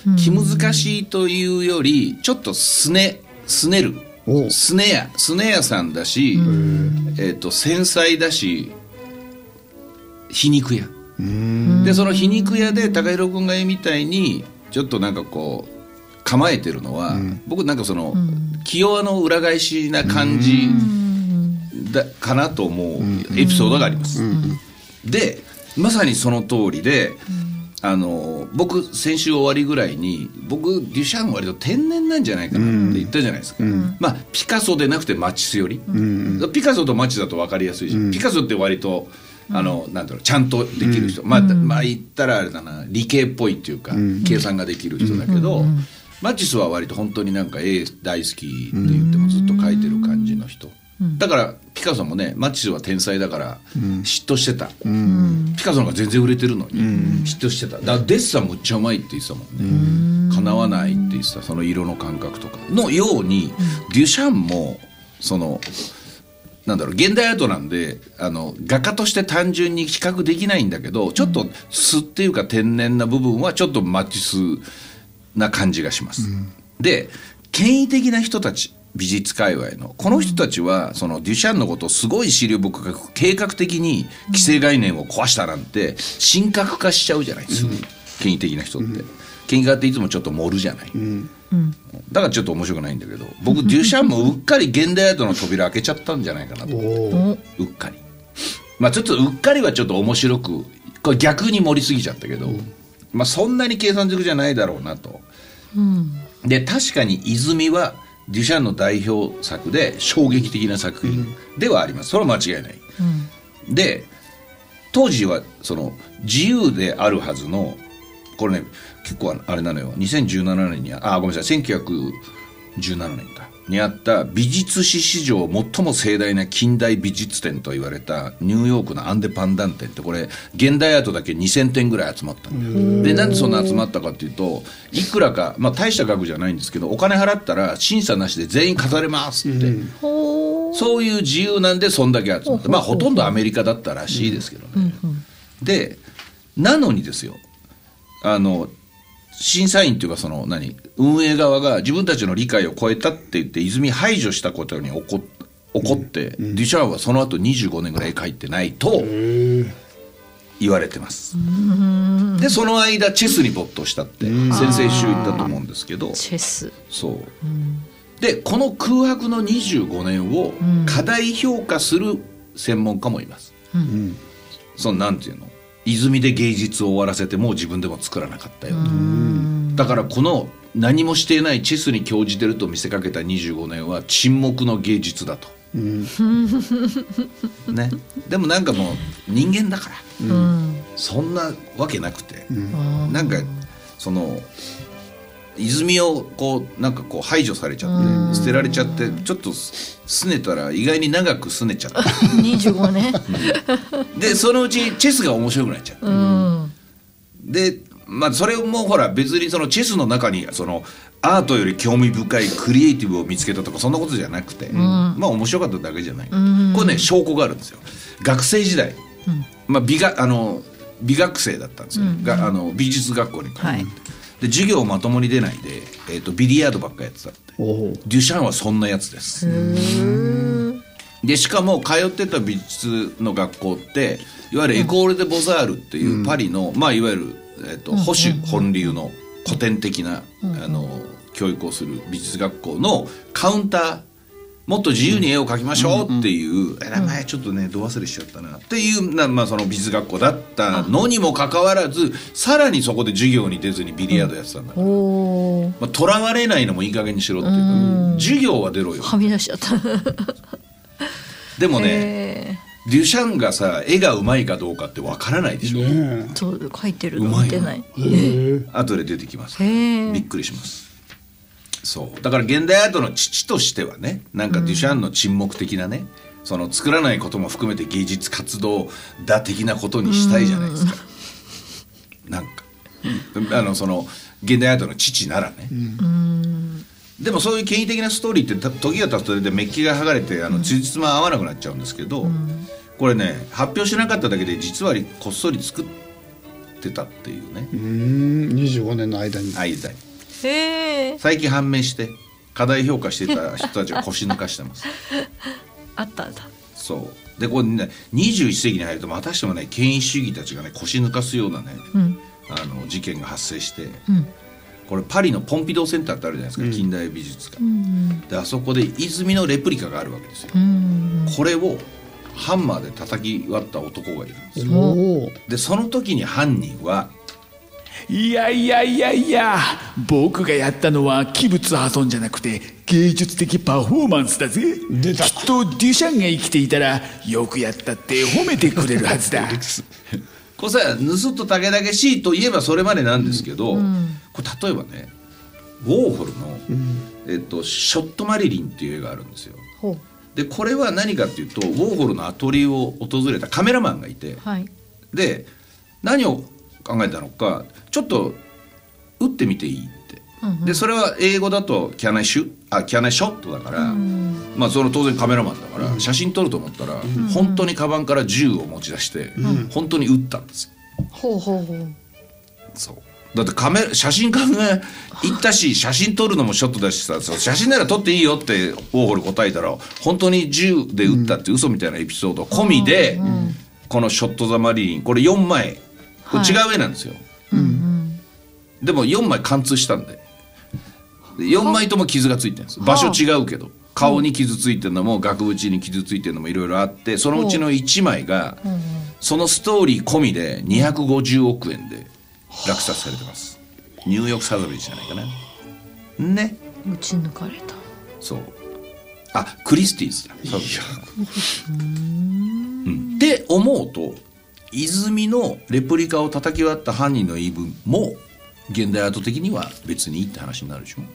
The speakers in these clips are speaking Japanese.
気難しいというよりちょっとすねるスネアさんだし、繊細だし皮肉屋で、その皮肉屋で高弘君が言うみたいにちょっとなんかこう構えてるのは、僕なんかその気弱の裏返しな感じだかなと思うエピソードがあります。でまさにその通りで、僕先週終わりぐらいに僕デュシャン割と天然なんじゃないかなって言ったじゃないですか、まあピカソでなくてマチスより、ピカソとマチスだと分かりやすいし、ピカソって割となんだろうちゃんとできる人、まあ言ったらあれだな、理系っぽいっていうか、計算ができる人だけど、マチスは割と本当になんか絵大好きって言ってもずっと描いてる感じの人、だからピカソもね、マチスは天才だから嫉妬してた、ピカソの方が全然売れてるのに嫉妬してた。だからデッサンむっちゃうまいって言ってたもんね、叶わないって言ってた、その色の感覚とかのように、デュシャンもそのなんだろう、現代アートなんで画家として単純に比較できないんだけど、ちょっと素っていうか天然な部分はちょっとマチスな感じがします、で権威的な人たち、美術界隈のこの人たちはそのデュシャンのことをすごい資料深く計画的に既成概念を壊したなんて神格化しちゃうじゃないですか、権威的な人って、権威家っていつもちょっと盛るじゃない、だからちょっと面白くないんだけど、僕デュシャンもうっかり現代アートの扉開けちゃったんじゃないかなと思って、うっかり、まあちょっとうっかりはちょっと面白く、これ逆に盛りすぎちゃったけど、まあそんなに計算づくじゃないだろうなと、で確かに泉はデュシャンの代表作で衝撃的な作品ではあります、それは間違いない、で当時はその自由であるはずの、これね結構あれなのよ、2017年にごめんなさい、1917年かにあった美術史史上最も盛大な近代美術展と言われたニューヨークのアンデパンダン展って、これ現代アートだけ2000点ぐらい集まったんで、なんでそんな集まったかっていうと、いくらか、まあ大した額じゃないんですけど、お金払ったら審査なしで全員飾れますって、そういう自由なんでそんだけ集まった、まあほとんどアメリカだったらしいですけどね、でなのにですよ、審査員っていうかその運営側が自分たちの理解を超えたって言って泉排除したことに怒って、デュシャンはその後25年ぐらい絵描いてないと言われてます。でその間チェスに没頭したって先々週言ったと思うんですけど、 チェス、 そうでこの空白の25年を過大評価する専門家もいます、そのなんていうの、泉で芸術を終わらせてもう自分でも作らなかったよと、だからこの何もしていないチェスに興じてると見せかけた25年は沈黙の芸術だと、ね、でもなんかもう人間だから、そんなわけなくて、なんかその泉をこうなんかこう排除されちゃって捨てられちゃって、ちょっと拗ねたら意外に長く拗ねちゃった 25年でそのうちチェスが面白くなっちゃった、でまあそれもほら別にそのチェスの中にそのアートより興味深いクリエイティブを見つけたとかそんなことじゃなくて、まあ面白かっただけじゃない、これね証拠があるんですよ。学生時代、まあ美学生だったんですよ、美術学校に通って、で授業まともに出ないで、ビリヤードばっかやってたって。デュシャンはそんなやつです。でしかも通ってた美術の学校っていわゆるエコール・デ・ボザールっていうパリの、まあいわゆる、保守本流の古典的な、教育をする美術学校のカウンター、もっと自由に絵を描きましょうっていう、前ちょっとねど忘れしちゃったなっていうまあ、その美術学校だったのにもかかわらず、さらにそこで授業に出ずにビリヤードやってたんだから、まあ、とらわれないのもいい加減にしろっていうか、授業は出ろよ、 はみ出しちゃったでもね、デュシャンがさ絵がうまいかどうかってわからないでしょ、 そう描いてるの見てない、 後で出てきます、びっくりします。そうだから現代アートの父としてはね、なんかデュシャンの沈黙的なね、その作らないことも含めて芸術活動だ的なことにしたいじゃないですか、なんかその現代アートの父ならね、でもそういう権威的なストーリーって時が経つとメッキが剥がれてつじつま合わなくなっちゃうんですけど、これね発表しなかっただけで実はこっそり作っってたっていうね。 25年の間に。 へえ。 最近判明して過大評価してた人たちが腰抜かしてます。 あったんだ。 そうでこれね21世紀に入るとまたしてもね権威主義たちがね腰抜かすようなね、事件が発生して、これパリのポンピドーセンターってあるじゃないですか、近代美術館、であそこで泉のレプリカがあるわけですよ、これをハンマーで叩き割った男がいるんですよ。でその時に犯人はいや僕がやったのは器物破損じゃなくて芸術的パフォーマンスだぜ。 出た。 きっとデュシャンが生きていたらよくやったって褒めてくれるはずだ。 これさ盗っとたけだけしいといえばそれまでなんですけど、これ例えばねウォーホルの、ショットマリリンっていう絵があるんですよ。でこれは何かっていうとウォーホルのアトリエを訪れたカメラマンがいて、で何を考えたのかちょっと打ってみていいって、でそれは英語だとキャナイショットだから、まあその当然カメラマンだから写真撮ると思ったら、本当にカバンから銃を持ち出して、本当に撃ったんですよ。そうだって写真家が言ったし写真撮るのもショットだしさ、写真なら撮っていいよってウォーホル答えたら本当に銃で撃ったって嘘みたいなエピソード込みで、このショット・ザ・マリリンこれ4枚これ違う絵なんですよ、でも4枚貫通したんで4枚とも傷がついてるんです。場所違うけど顔に傷ついてるのも額縁に傷ついてるのもいろいろあって、そのうちの1枚がそのストーリー込みで250億円で落札されてます。ニューヨークサザビーじゃないかなね。 打ち抜かれた。 そうクリスティーズだ。って思うと泉のレプリカを叩き割った犯人の言い分も現代アート的には別にいいって話になるでしょ。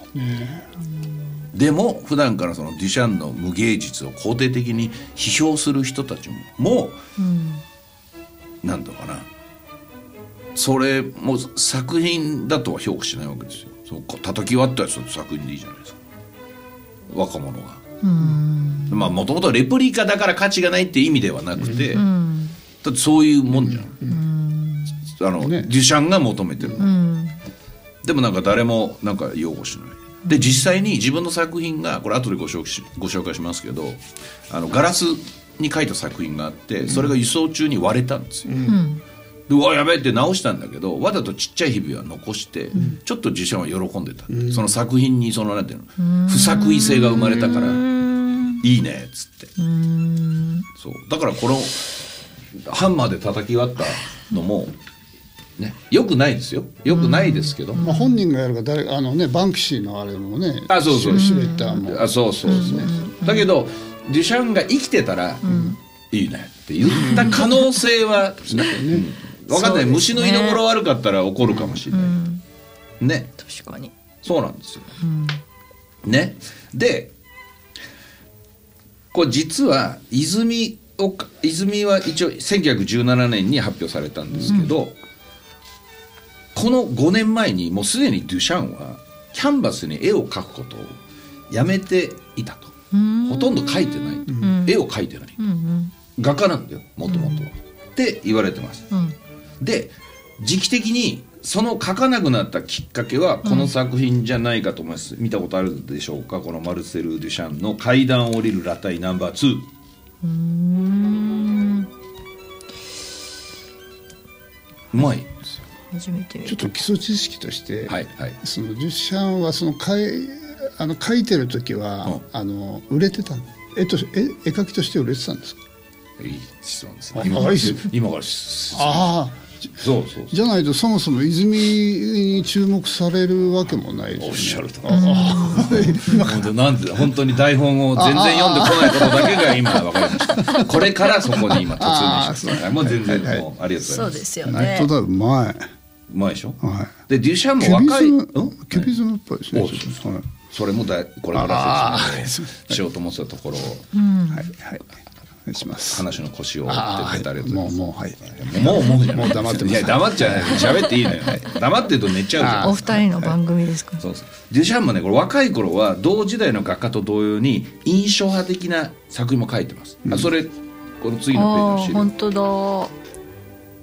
でも普段からそのデュシャンの無芸術を肯定的に批評する人たちも、なんだかな、それも作品だとは評価しないわけですよ。そう叩き割ったやつの作品でいいじゃないですか、若者が。まあもともとレプリカだから価値がないって意味ではなくて、だってそういうもんじゃん、デュシャンが求めてる、でもなんか誰もなんか擁護しない。で実際に自分の作品がこれ後でご紹介しますけど、ガラスに描いた作品があって、それが輸送中に割れたんですよ、でうわやべえって直したんだけど、わざとちっちゃいひびは残して、ちょっとデュシャンは喜んでた、その作品にそのなんていうの不作為性が生まれたからいいねっつって、そうだからこのハンマーで叩き割ったのもね、よくないですよ、よくないですけど、 本人がやるかバンクシーのあれもね、 そうシュレッダーもだけどデュシャンが生きてたら、いいねって言った可能性は分かんない、虫の居所悪かったら怒るかもしれない、ね、 確かにそうなんですよ、ね。でこれ実は泉は一応1917年に発表されたんですけど、この5年前にもうすでにデュシャンはキャンバスに絵を描くことをやめていたと。ほとんど描いてない、絵を描いてない、画家なんだよもともとは、って言われてます、で時期的にその描かなくなったきっかけはこの作品じゃないかと思います、見たことあるでしょうか、このマルセル・デュシャンの階段を降りる裸体ナンバー2。うまいですよ。 初めて見た。 ちょっと基礎知識として、そのデュシャンはその描いてる時は、売れてた絵描きとして売れてたんですか。 いい質問ですね。 今からそうじゃないとそもそも泉に注目されるわけもないですよね。 おっしゃるとなんで本当に台本を全然読んでこないことだけが今分かりました。これからそこに今突入します。もう全然もうありがとうございます。 そうですよね。 本当だ、うまいでしょ。でデュシャンも若いキュビズムっぽいですね。 それもこれから説明しようと思ってたところを、します話の腰を折ってペタレともう黙ってます。 いや黙っちゃない、喋っていいのよ。黙ってると寝ちゃうじゃん。 お二人の番組ですか。 そうデュシャンもね、これ若い頃は同時代の画家と同様に印象派的な作品も描いてます。それこの次のページの資料。 本当だ。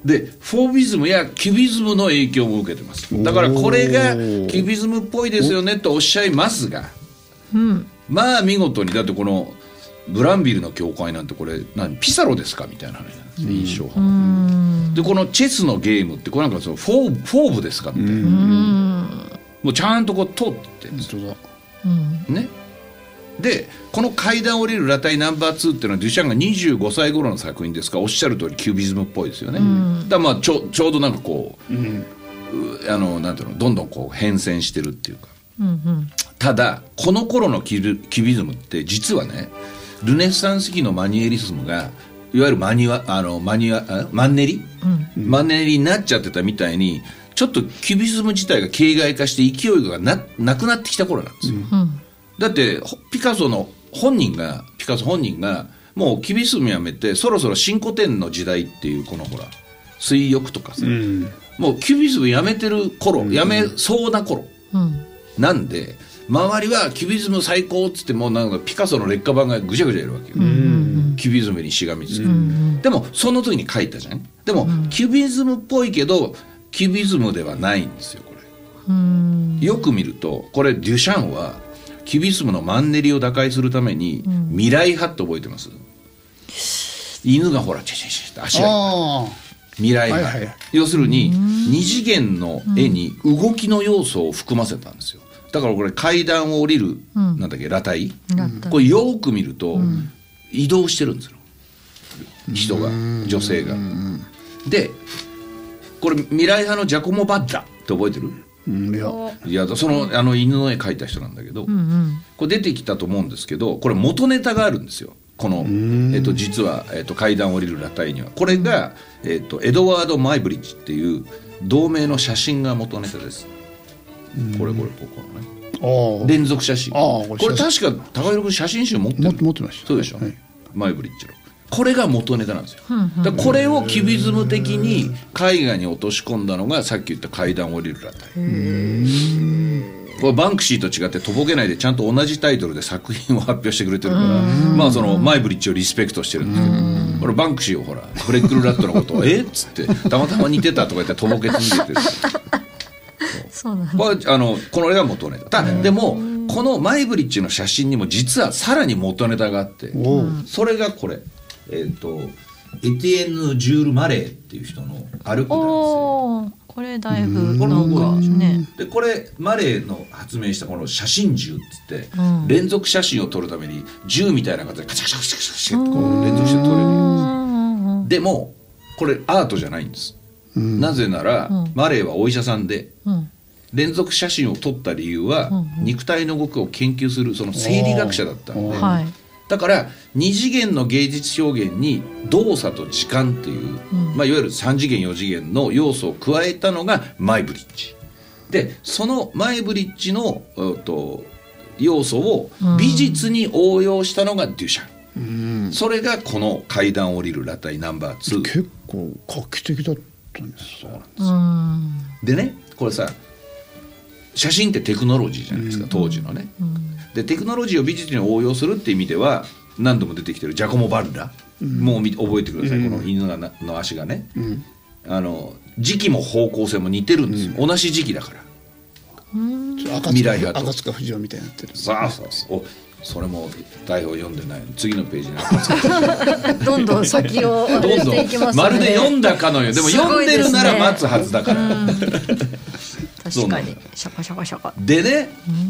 でフォービズムやキュビズムの影響も受けてます。だからこれがキュビズムっぽいですよねとおっしゃいますが、まあ見事に、だってこのブランビルの教会なんてこれピサロですかみたいな話なんですね、印象派で。このチェスのゲームってこれなんかフォーブですかみたいな、もうちゃんとこう通ってるんですよ、ね。でこの階段を降りる裸体ナンバー2っていうのはデュシャンが25歳頃の作品ですから、おっしゃる通りキュビズムっぽいですよね。だからまあちょうどなんかこう、なんていうの、どんどんこう変遷してるっていうか、ただこの頃のキュビズムって実はね、ルネッサンス期のマニエリスムがいわゆるマンネリになっちゃってたみたいに、ちょっとキュビズム自体が形骸化して勢いがなくなってきた頃なんですよ。だってピカソ本人がもうキュビズムやめてそろそろ新古典の時代っていう、このほら水浴とかさ、もうキュビズムやめてる頃、やめそうな頃、なんで周りはキュビズム最高っつってもなんかピカソの劣化版がぐちゃぐちゃいるわけよ、キュビズムにしがみついて、でもその時に書いたじゃん。でも、キュビズムっぽいけどキュビズムではないんですよこれ。よく見るとこれデュシャンはキュビズムのマンネリを打開するために、未来派って覚えてます？犬がほらチェチェチェって足が未来派、要するに二次元の絵に動きの要素を含ませたんですよ。だからこれ階段を降りる、なんだっけ、裸体、これよく見ると、移動してるんですよ人が、女性が。でこれ未来派のジャコモ・バッラって覚えてる？いやその犬の絵描いた人なんだけど、これ出てきたと思うんですけど、これ元ネタがあるんですよこの、実は、階段を降りる裸体には。これが、エドワード・マイブリッジっていう同名の写真が元ネタです。これのね連続写真。これ確か高弘君写真集持ってました。 そうでしょ、マイブリッジのこれが元ネタなんですよ。だこれをキュビズム的に絵画に落とし込んだのがさっき言った階段を降りる裸体。これバンクシーと違ってとぼけないでちゃんと同じタイトルで作品を発表してくれてるから、まあそのマイブリッジをリスペクトしてるんですけど、これバンクシーをほらブレックルラットのことをっつってたまたま似てたとか言ってとぼけ続けてる。 そうなんだ。 この絵が元ネタ。でもこのマイブリッジの写真にも実はさらに元ネタがあって、それがこれエティエンヌ・ジュール・マレーっていう人の歩く男性。 これだいぶなんかね。 でこれマレーの発明したこの写真銃って言って、連続写真を撮るために銃みたいな形でカチャカチャカチャカチャってこう連続して撮れる。でもこれアートじゃないんです。なぜなら、マレーはお医者さんで、連続写真を撮った理由は、肉体の動きを研究するその生理学者だったので、だから2次元の芸術表現に動作と時間っていう、いわゆる3次元4次元の要素を加えたのがマイブリッジで、そのマイブリッジの要素を美術に応用したのがデュシャン、それがこの階段を降りる裸体ナンバー2。 結構画期的だったんです。 そうなんですよ。でね、これさ写真ってテクノロジーじゃないですか、当時のね。でテクノロジーを美術に応用するっていう意味では何度も出てきてるジャコモ・バッラ、もう覚えてください、この犬の足がね、時期も方向性も似てるんですよ、同じ時期だから。未来派と赤塚不二夫みたいになってる。 そうそれも台本読んでないの。次のページにどんどん先をしていきますね。 まるで読んだかのよう。でも読んでるなら待つはずだから。 確かにシャカシャカシャカでね、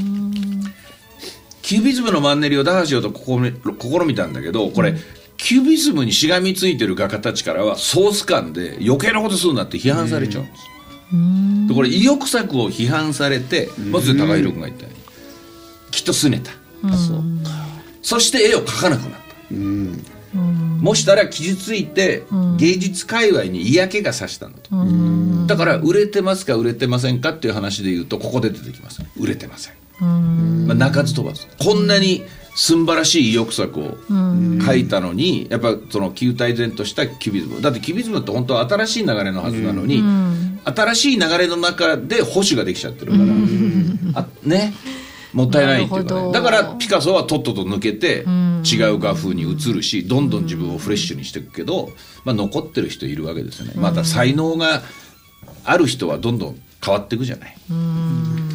キュビズムのマンネリを打破しようと試みたんだけど、これ、キュビズムにしがみついてる画家たちからはソース感で余計なことするなって批判されちゃうんです。でこれ意欲作を批判されて、まず高弘君が言ったようにきっと拗ねた。そして絵を描かなくなった。もしたら傷ついて芸術界隈に嫌気がさしたんだと。だから売れてますか売れてませんかっていう話で言うとここで出てきます。売れてません。鳴かず飛ばず。こんなに素晴らしい意欲作を描いたのに、やっぱその球体然としたキュビズムだって、キュビズムって本当は新しい流れのはずなのに、新しい流れの中で保守ができちゃってるからね、もったいないっていうかね。だからピカソはとっとと抜けて違う画風に移るし、どんどん自分をフレッシュにしていくけど、残ってる人いるわけですよね。また才能がある人はどんどん変わっていくじゃない。